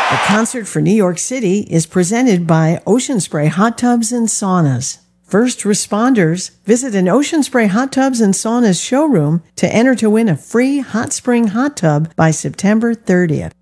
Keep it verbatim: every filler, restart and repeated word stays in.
The concert for New York City is presented by Ocean Spray Hot Tubs and Saunas. First responders, visit an Ocean Spray Hot Tubs and Saunas showroom to enter to win a free hot spring hot tub by September thirtieth.